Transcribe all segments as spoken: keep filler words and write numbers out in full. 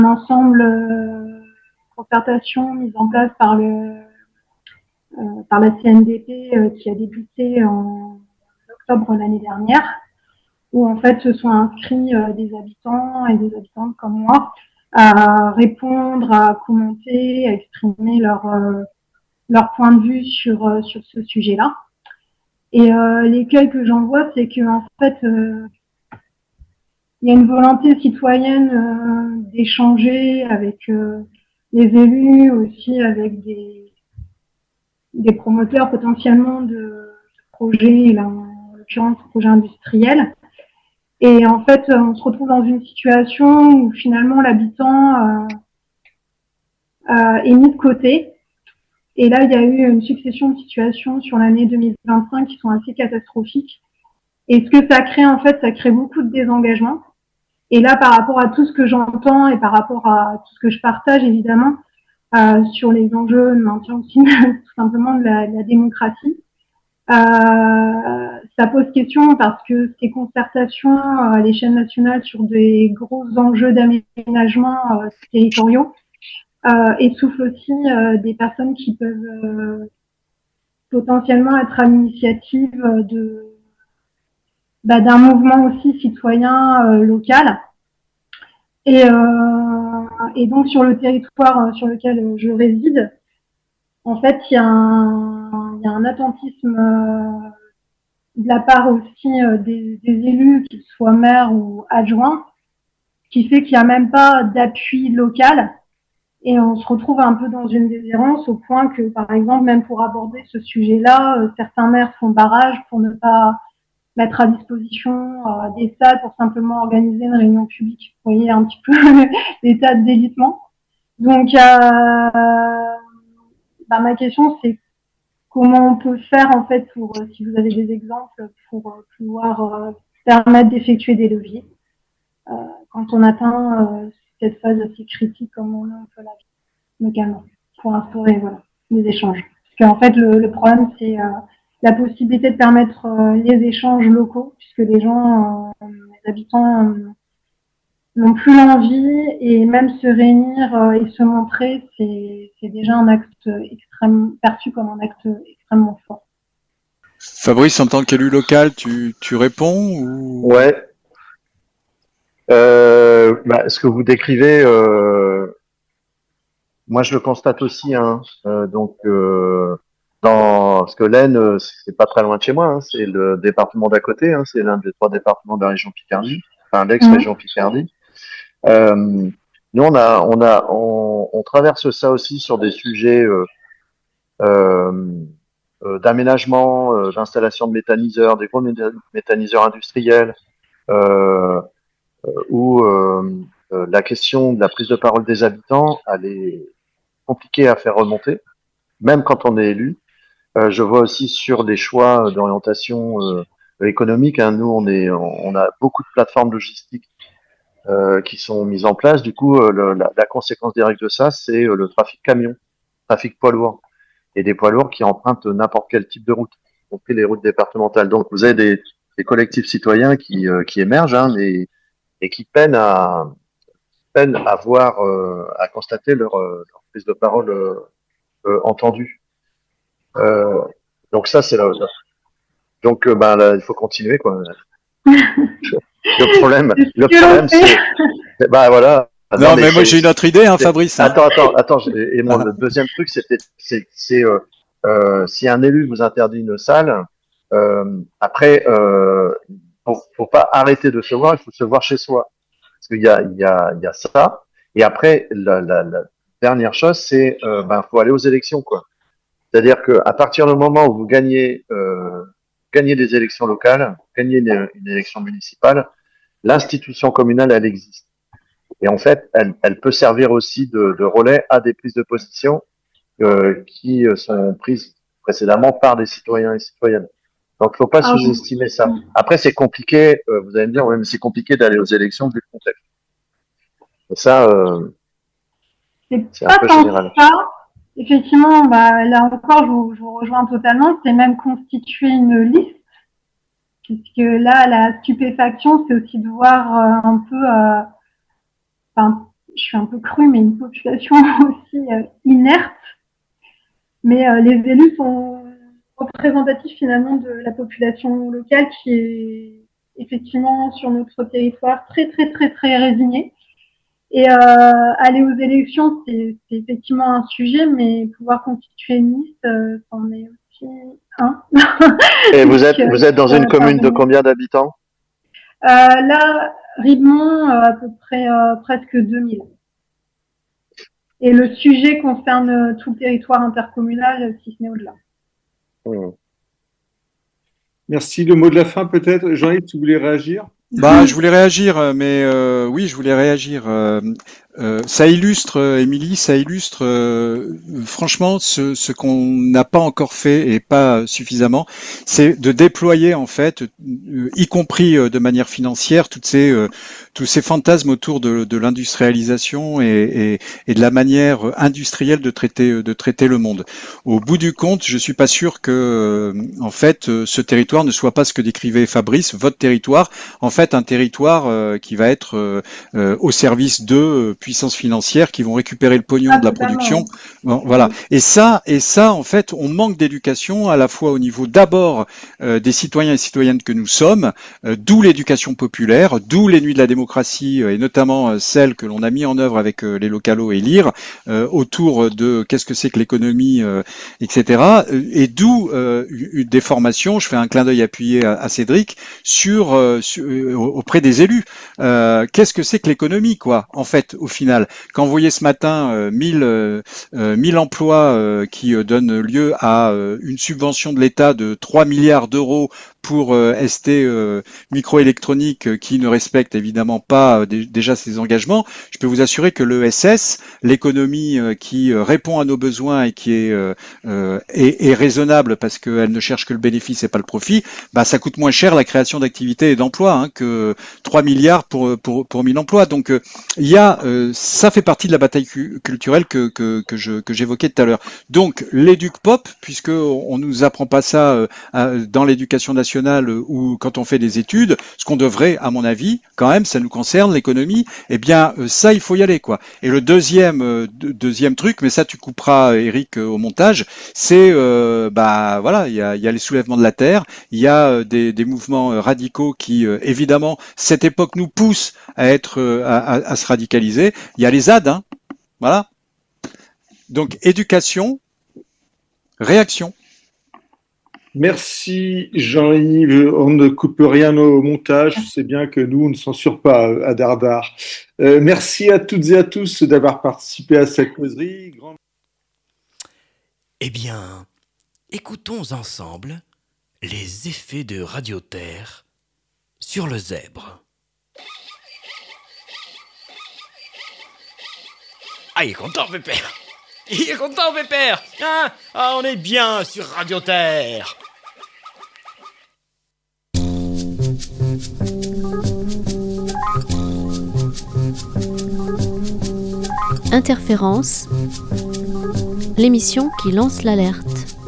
ensemble euh, concertation mise en place par le euh, par la C N D P euh, qui a débuté en octobre l'année dernière, où en fait se sont inscrits euh, des habitants et des habitantes comme moi à répondre, à commenter, à exprimer leur euh, leur point de vue sur euh, sur ce sujet-là. Et euh, l'écueil que j'en vois, c'est que en fait, euh, il y a une volonté citoyenne euh, d'échanger avec euh, les élus, aussi avec des, des promoteurs potentiellement de, de projets, là, en l'occurrence projets industriels. Et en fait, on se retrouve dans une situation où finalement l'habitant euh, euh, est mis de côté. Et là, il y a eu une succession de situations sur l'année deux mille vingt-cinq qui sont assez catastrophiques. Et ce que ça crée, en fait, ça crée beaucoup de désengagement. Et là, par rapport à tout ce que j'entends et par rapport à tout ce que je partage, évidemment, euh, sur les enjeux de maintien aussi, tout simplement de la, de la démocratie, euh, ça pose question parce que ces concertations euh, à l'échelle nationale sur des gros enjeux d'aménagement euh, territoriaux euh, essoufflent aussi euh, des personnes qui peuvent euh, potentiellement être à l'initiative de bah, d'un mouvement aussi citoyen euh, local. Et, euh, et donc sur le territoire sur lequel je réside, en fait, il y a un, il y a un attentisme euh, de la part aussi euh, des, des élus, qu'ils soient maires ou adjoints, qui fait qu'il n'y a même pas d'appui local. Et on se retrouve un peu dans une déshérence au point que, par exemple, même pour aborder ce sujet-là, euh, certains maires font barrage pour ne pas mettre à disposition euh, des salles pour simplement organiser une réunion publique. Vous voyez un petit peu l'état de délitement. Donc, euh, bah, ma question, c'est comment on peut faire, en fait, pour, euh, si vous avez des exemples, pour euh, pouvoir euh, permettre d'effectuer des leviers euh, quand on atteint euh, cette phase assez critique comme on, on peut la vivre localement, pour instaurer voilà, des échanges. Parce qu'en fait, le, le problème, c'est euh, la possibilité de permettre euh, les échanges locaux, puisque les gens, euh, les habitants, euh, n'ont plus l'envie, et même se réunir euh, et se montrer, c'est, c'est déjà un acte extrême, perçu comme un acte extrêmement fort. Fabrice, en tant qu'élu local, tu, tu réponds ou... Ouais. Euh, bah, ce que vous décrivez, euh, moi je le constate aussi. Hein. Euh, donc, euh, dans parce que l'Aisne, c'est pas très loin de chez moi. Hein, c'est le département d'à côté. Hein, c'est l'un des trois départements de la région Picardie, enfin l'ex-région Picardie. Euh, nous, on a, on a, on, on traverse ça aussi sur des sujets euh, euh, euh, d'aménagement, euh, d'installation de méthaniseurs, des gros méthaniseurs industriels. Euh, où euh, euh, la question de la prise de parole des habitants, elle est compliquée à faire remonter, même quand on est élu. Euh, je vois aussi sur des choix d'orientation euh, économique, hein, nous on est, on a beaucoup de plateformes logistiques euh, qui sont mises en place. Du coup, euh, le, la, la conséquence directe de ça, c'est euh, le trafic camion, trafic poids lourd, et des poids lourds qui empruntent n'importe quel type de route, y compris les routes départementales. Donc, vous avez des, des collectifs citoyens qui, euh, qui émergent, hein, mais, et qui peinent à, peine à voir, euh, à constater leur, euh, leur prise de parole euh, euh, entendue. Euh, donc ça, c'est là. Donc, euh, ben, là, il faut continuer, quoi. Le problème, le problème, c'est, ben voilà. Non, Non, mais mais moi c'est, j'ai une autre idée, hein, Fabrice. Hein. attends, attends, attends. Et moi, le deuxième truc, c'était, c'est, c'est, euh, euh, si un élu vous interdit une salle, euh, après, euh, faut, faut pas arrêter de se voir, il faut se voir chez soi. Parce qu'il y a, il y a, il y a ça. Et après, la, la, la dernière chose, c'est, euh, ben, faut aller aux élections, quoi. C'est-à-dire que à partir du moment où vous gagnez, euh, gagnez des élections locales, gagnez une, une élection municipale, l'institution communale, elle existe. Et en fait, elle, elle peut servir aussi de, de relais à des prises de position euh, qui sont prises précédemment par des citoyens et citoyennes. Donc, faut pas Ah oui. sous-estimer ça. Après, c'est compliqué. Euh, vous allez me dire, ouais, mais c'est compliqué d'aller aux élections vu le contexte. Et ça, euh, C'est c'est un pas peu tant général. ça. Effectivement, bah, là encore, je vous, je vous rejoins totalement. C'est même constituer une liste, puisque là, la stupéfaction, c'est aussi de voir euh, un peu, euh, enfin, je suis un peu crue, mais une population aussi euh, inerte. Mais euh, les élus sont représentatifs finalement de la population locale qui est effectivement sur notre territoire très très très très résignée. Et euh, aller aux élections, c'est, c'est effectivement un sujet, mais pouvoir constituer une liste, euh, c'en est aussi un. Et vous êtes, vous êtes dans une commune de combien d'habitants? euh, Là, Ribemont, euh, à peu près euh, presque deux mille. Et le sujet concerne tout le territoire intercommunal, si ce n'est au-delà. Mmh. Merci. Le mot de la fin, peut-être. Jean-Yves, tu voulais réagir? Bah, je voulais réagir, mais euh, oui, je voulais réagir. Euh, euh, ça illustre, euh, Émilie, ça illustre euh, franchement ce, ce qu'on n'a pas encore fait et pas suffisamment, c'est de déployer en fait, euh, y compris euh, de manière financière, toutes ces, euh, tous ces fantasmes autour de, de l'industrialisation et, et, et de la manière industrielle de traiter, de traiter le monde. Au bout du compte, je suis pas sûr que, euh, en fait, euh, ce territoire ne soit pas ce que décrivait Fabrice, votre territoire. En fait, un territoire euh, qui va être euh, euh, au service de euh, puissances financières qui vont récupérer le pognon Ah, de la totalement. production. Bon, voilà. Et ça, et ça, en fait, on manque d'éducation à la fois au niveau d'abord euh, des citoyens et citoyennes que nous sommes, euh, d'où l'éducation populaire, d'où les nuits de la démocratie euh, et notamment euh, celles que l'on a mis en œuvre avec euh, les localos et Lire euh, autour de qu'est-ce que c'est que l'économie, euh, et cetera. Et d'où euh, des formations. Je fais un clin d'œil appuyé à, à Cédric sur, euh, sur auprès des élus. Euh, qu'est-ce que c'est que l'économie, quoi, en fait, au final? Quand vous voyez ce matin euh, mille, euh, mille emplois euh, qui euh, donnent lieu à euh, une subvention de l'État de trois milliards d'euros pour euh, S T euh, Microélectronique euh, qui ne respecte évidemment pas euh, d- déjà ses engagements, je peux vous assurer que l'E S S, l'économie euh, qui euh, répond à nos besoins et qui est, euh, euh, est, est raisonnable parce qu'elle ne cherche que le bénéfice et pas le profit, bah ça coûte moins cher la création d'activités et d'emplois hein, que trois milliards pour pour pour mille emplois. Donc il euh, y a euh, ça fait partie de la bataille cu- culturelle que que que je que j'évoquais tout à l'heure. Donc l'éduc pop, puisque on nous apprend pas ça euh, à, dans l'éducation nationale ou quand on fait des études, ce qu'on devrait, à mon avis, quand même, ça nous concerne l'économie. Eh bien, euh, ça, il faut y aller, quoi. Et le deuxième, euh, de, deuxième truc, mais ça, tu couperas, Eric, euh, au montage, c'est, euh, bah, voilà, il y a, y a les soulèvements de la terre, il y a euh, des, des mouvements euh, radicaux qui, euh, évidemment, cette époque nous pousse à être, euh, à, à, à se radicaliser. Il y a les Z A D, hein, voilà. Donc, éducation, réaction. Merci Jean-Yves. On ne coupe rien au montage. C'est bien que nous, on ne censure pas à Dardar. Euh, merci à toutes et à tous d'avoir participé à cette causerie. Grand... Eh bien, écoutons ensemble les effets de Radioterre sur le zèbre. Ah, il est content, Pépère. Il est content, Pépère. Hein ah, on est bien sur Radioterre. Interférence, l'émission qui lance l'alerte.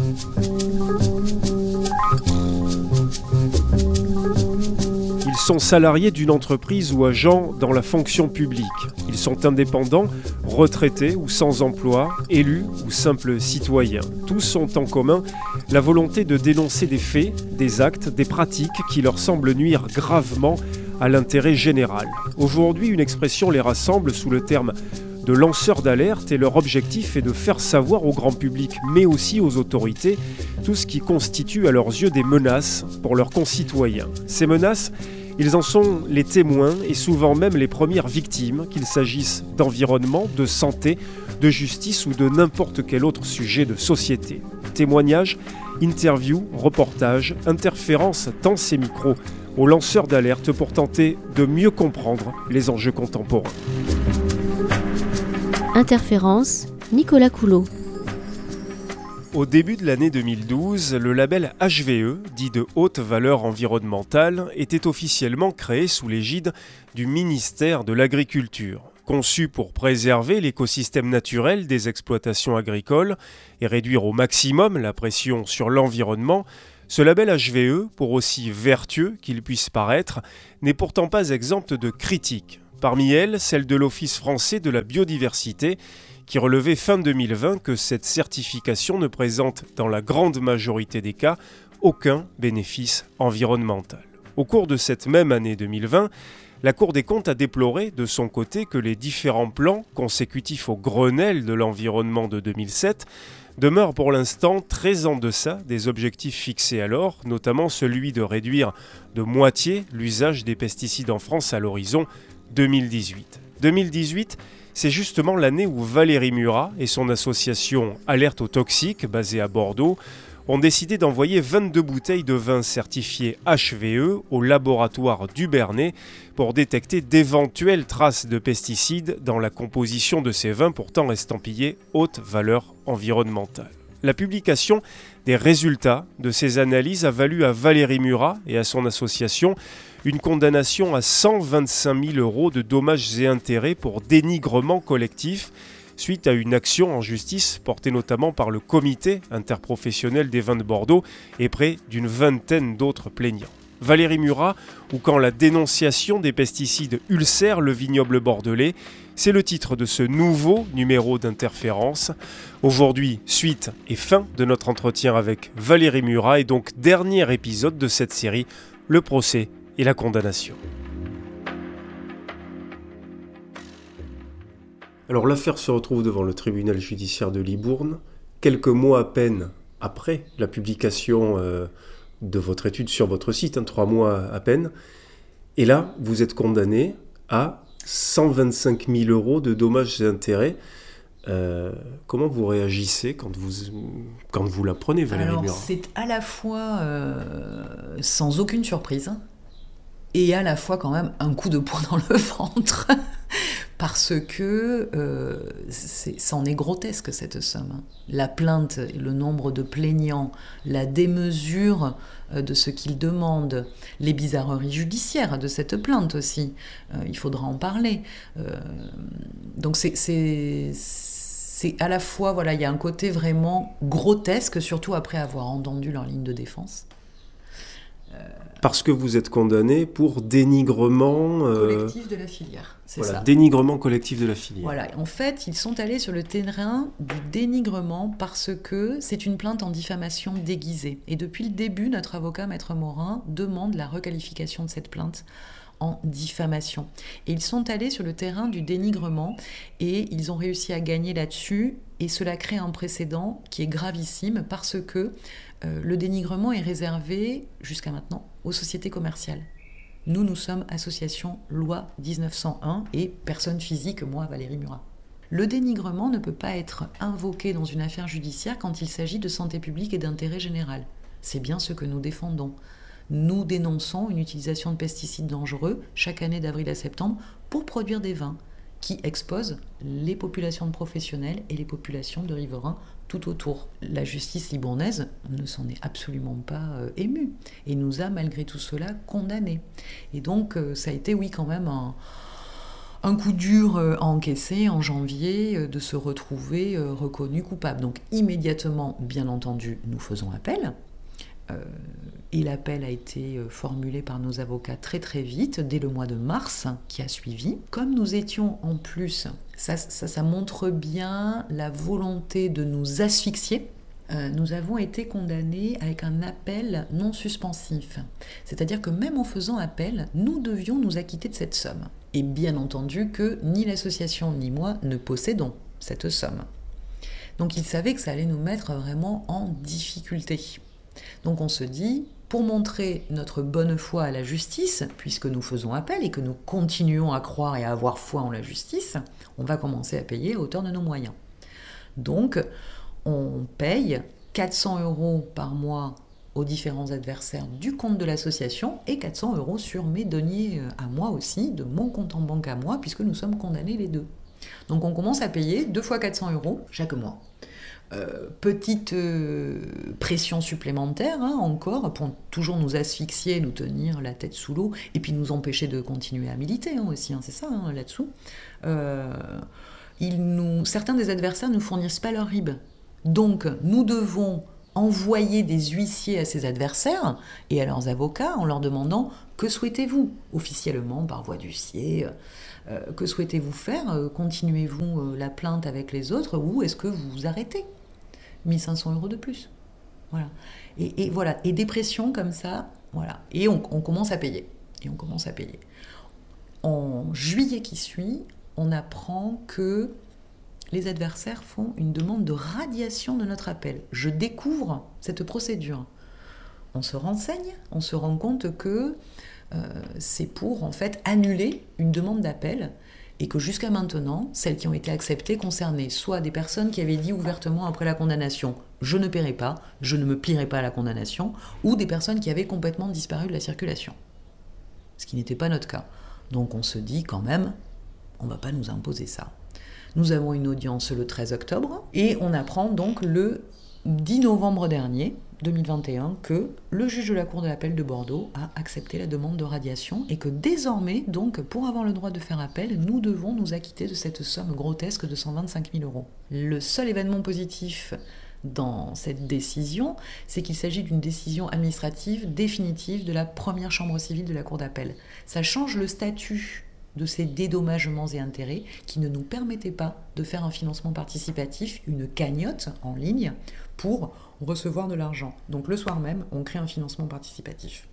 Ils sont salariés d'une entreprise ou agents dans la fonction publique. Ils sont indépendants, retraités ou sans emploi, élus ou simples citoyens. Tous ont en commun la volonté de dénoncer des faits, des actes, des pratiques qui leur semblent nuire gravement à l'intérêt général. Aujourd'hui, une expression les rassemble sous le terme de lanceurs d'alerte et leur objectif est de faire savoir au grand public, mais aussi aux autorités, tout ce qui constitue à leurs yeux des menaces pour leurs concitoyens. Ces menaces, ils en sont les témoins et souvent même les premières victimes, qu'il s'agisse d'environnement, de santé, de justice ou de n'importe quel autre sujet de société. Témoignages, interviews, reportages, interférences tendent ces micros aux lanceurs d'alerte pour tenter de mieux comprendre les enjeux contemporains. Interférence, Nicolas Coulot. Au début de l'année deux mille douze, le label H V E, dit de haute valeur environnementale, était officiellement créé sous l'égide du ministère de l'Agriculture. Conçu pour préserver l'écosystème naturel des exploitations agricoles et réduire au maximum la pression sur l'environnement, ce label H V E, pour aussi vertueux qu'il puisse paraître, n'est pourtant pas exempt de critiques. Parmi elles, celle de l'Office français de la biodiversité, qui relevait fin deux mille vingt que cette certification ne présente, dans la grande majorité des cas, aucun bénéfice environnemental. Au cours de cette même année deux mille vingt, la Cour des comptes a déploré de son côté que les différents plans consécutifs au Grenelle de l'environnement de deux mille sept demeurent pour l'instant très en deçà des objectifs fixés alors, notamment celui de réduire de moitié l'usage des pesticides en France à l'horizon deux mille dix-huit. deux mille dix-huit, c'est justement l'année où Valérie Murat et son association Alerte aux toxiques, basée à Bordeaux, ont décidé d'envoyer vingt-deux bouteilles de vin certifiées H V E au laboratoire du Bernay pour détecter d'éventuelles traces de pesticides dans la composition de ces vins pourtant estampillés haute valeur environnementale. La publication des résultats de ces analyses a valu à Valérie Murat et à son association une condamnation à cent vingt-cinq mille euros de dommages et intérêts pour dénigrement collectif, suite à une action en justice portée notamment par le comité interprofessionnel des vins de Bordeaux et près d'une vingtaine d'autres plaignants. Valérie Murat, ou quand la dénonciation des pesticides ulcère le vignoble bordelais, c'est le titre de ce nouveau numéro d'Interférence. Aujourd'hui, suite et fin de notre entretien avec Valérie Murat et donc dernier épisode de cette série, le procès et la condamnation. Alors l'affaire se retrouve devant le tribunal judiciaire de Libourne, quelques mois à peine après la publication euh, de votre étude sur votre site, hein, trois mois à peine. Et là, vous êtes condamné à cent vingt-cinq mille euros de dommages et intérêts. Euh, comment vous réagissez quand vous, quand vous l'apprenez, Valérie Alors, Murat ? c'est à la fois euh, sans aucune surprise et à la fois quand même un coup de poing dans le ventre. Parce que euh, c'est, c'en est grotesque cette somme. La plainte, le nombre de plaignants, la démesure de ce qu'ils demandent, les bizarreries judiciaires de cette plainte aussi, euh, il faudra en parler. Euh, donc c'est, c'est, c'est à la fois, voilà, il y a un côté vraiment grotesque, surtout après avoir entendu leur ligne de défense. Euh, Parce que vous êtes condamné pour dénigrement... Euh, collectif de la filière, c'est voilà, ça. Dénigrement collectif de la filière. Voilà, en fait, ils sont allés sur le terrain du dénigrement parce que c'est une plainte en diffamation déguisée. Et depuis le début, notre avocat, Maître Morin, demande la requalification de cette plainte en diffamation. Et ils sont allés sur le terrain du dénigrement et ils ont réussi à gagner là-dessus. Et cela crée un précédent qui est gravissime parce que euh, le dénigrement est réservé, jusqu'à maintenant, aux sociétés commerciales. Nous, nous sommes association loi dix-neuf cent un et personne physique, moi, Valérie Murat. Le dénigrement ne peut pas être invoqué dans une affaire judiciaire quand il s'agit de santé publique et d'intérêt général. C'est bien ce que nous défendons. Nous dénonçons une utilisation de pesticides dangereux chaque année d'avril à septembre pour produire des vins qui exposent les populations de professionnels et les populations de riverains tout autour. La justice libournaise ne s'en est absolument pas euh, émue et nous a malgré tout cela condamnés. Et donc euh, ça a été oui quand même un, un coup dur euh, à encaisser en janvier euh, de se retrouver euh, reconnu coupable. Donc immédiatement, bien entendu, nous faisons appel. Euh, et l'appel a été formulé par nos avocats très très vite, dès le mois de mars qui a suivi. Comme nous étions en plus, ça, ça, ça montre bien la volonté de nous asphyxier, euh, nous avons été condamnés avec un appel non suspensif. C'est-à-dire que même en faisant appel, nous devions nous acquitter de cette somme. Et bien entendu que ni l'association ni moi ne possédons cette somme. Donc ils savaient que ça allait nous mettre vraiment en difficulté. Donc on se dit, pour montrer notre bonne foi à la justice, puisque nous faisons appel et que nous continuons à croire et à avoir foi en la justice, on va commencer à payer à hauteur de nos moyens. Donc on paye quatre cents euros par mois aux différents adversaires du compte de l'association et quatre cents euros sur mes deniers à moi aussi, de mon compte en banque à moi, puisque nous sommes condamnés les deux. Donc on commence à payer deux fois quatre cents euros chaque mois. Euh, petite euh, pression supplémentaire hein, encore pour toujours nous asphyxier, nous tenir la tête sous l'eau et puis nous empêcher de continuer à militer hein, aussi, hein, c'est ça hein, là-dessous. Euh, ils nous, certains des adversaires ne fournissent pas leur R I B. Donc nous devons envoyer des huissiers à ses adversaires et à leurs avocats en leur demandant « Que souhaitez-vous » officiellement par voie d'huissier. Euh, que souhaitez-vous faire ? Continuez-vous euh, la plainte avec les autres ou est-ce que vous vous arrêtez ? mille cinq cents euros de plus. Voilà. Et, et voilà. Et des pressions comme ça, voilà. Et on, on commence à payer. Et on commence à payer. En juillet qui suit, on apprend que les adversaires font une demande de radiation de notre appel. Je découvre cette procédure. On se renseigne, on se rend compte que euh, c'est pour en fait annuler une demande d'appel et que jusqu'à maintenant, celles qui ont été acceptées concernaient soit des personnes qui avaient dit ouvertement après la condamnation « je ne paierai pas, je ne me plierai pas à la condamnation » ou des personnes qui avaient complètement disparu de la circulation. Ce qui n'était pas notre cas. Donc on se dit quand même, on ne va pas nous imposer ça. Nous avons une audience le treize octobre et on apprend donc le dix novembre dernier, deux mille vingt et un, que le juge de la Cour de l'appel de Bordeaux a accepté la demande de radiation et que désormais, donc, pour avoir le droit de faire appel, nous devons nous acquitter de cette somme grotesque de cent vingt-cinq mille euros. Le seul événement positif dans cette décision, c'est qu'il s'agit d'une décision administrative définitive de la première chambre civile de la Cour d'appel. Ça change le statut de ces dédommagements et intérêts qui ne nous permettaient pas de faire un financement participatif, une cagnotte en ligne pour recevoir de l'argent. Donc le soir même, on crée un financement participatif.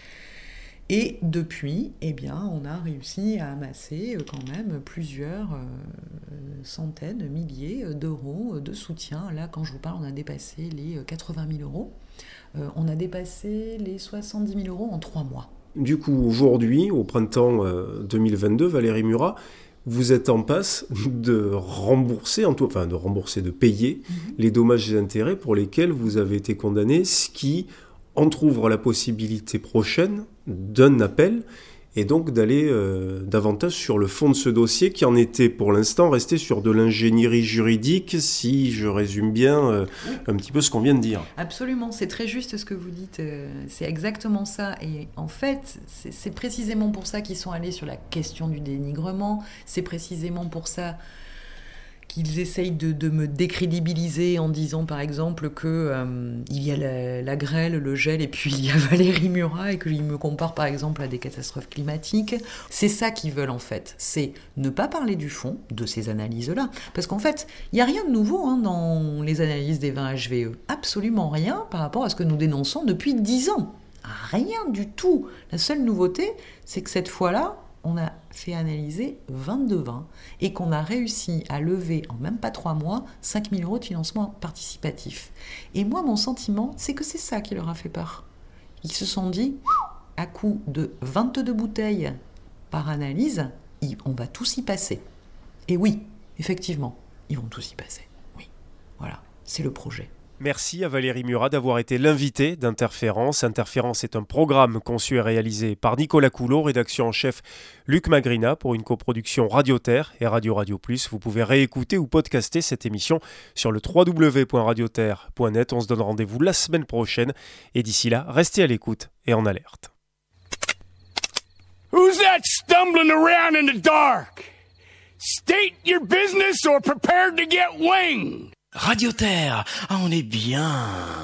Et depuis, eh bien, on a réussi à amasser quand même plusieurs euh, centaines, milliers d'euros de soutien. Là, quand je vous parle, on a dépassé les quatre-vingt mille euros. Euh, on a dépassé les soixante-dix mille euros en trois mois. Du coup, aujourd'hui, au printemps euh, deux mille vingt-deux, Valérie Murat, vous êtes en passe de rembourser, en tout, enfin de rembourser, de payer mmh. les dommages et intérêts pour lesquels vous avez été condamné, ce qui entrouvre la possibilité prochaine d'un appel et donc d'aller euh, davantage sur le fond de ce dossier qui en était pour l'instant resté sur de l'ingénierie juridique, si je résume bien euh, un petit peu ce qu'on vient de dire. Absolument, c'est très juste ce que vous dites, euh, c'est exactement ça. Et en fait, c'est, c'est précisément pour ça qu'ils sont allés sur la question du dénigrement, c'est précisément pour ça qu'ils essayent de, de me décrédibiliser en disant par exemple que euh, il y a la, la grêle, le gel et puis il y a Valérie Murat et qu'ils me comparent par exemple à des catastrophes climatiques. C'est ça qu'ils veulent en fait, c'est ne pas parler du fond de ces analyses-là. Parce qu'en fait, il n'y a rien de nouveau hein, dans les analyses des vingt H V E, absolument rien par rapport à ce que nous dénonçons depuis dix ans. Rien du tout. La seule nouveauté, c'est que cette fois-là, on a fait analyser vingt-deux vins et qu'on a réussi à lever en même pas trois mois cinq mille euros de financement participatif. Et moi, mon sentiment, c'est que c'est ça qui leur a fait peur. Ils se sont dit, à coup de vingt-deux bouteilles par analyse, on va tous y passer. Et oui, effectivement, ils vont tous y passer. Oui, voilà, c'est le projet. Merci à Valérie Murat d'avoir été l'invitée d'Interférence. Interférence est un programme conçu et réalisé par Nicolas Coulot, rédaction en chef Luc Magrina pour une coproduction Radio Terre et Radio Radio Plus. Vous pouvez réécouter ou podcaster cette émission sur le w w w point radio terre point net. On se donne rendez-vous la semaine prochaine et d'ici là, restez à l'écoute et en alerte. Who's that stumbling around in the dark? State your business or prepare to get winged. Radio Terre, ah, on est bien.